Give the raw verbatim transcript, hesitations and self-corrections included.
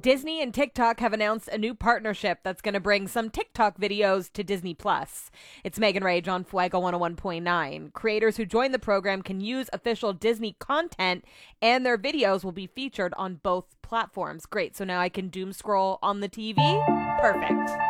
Disney and TikTok have announced a new partnership that's going to bring some TikTok videos to Disney Plus. It's Megan Rage on Fuego one oh one point nine. Creators who join the program can use official Disney content, and their videos will be featured on both platforms. Great, so now I can doom scroll on the T V? Perfect.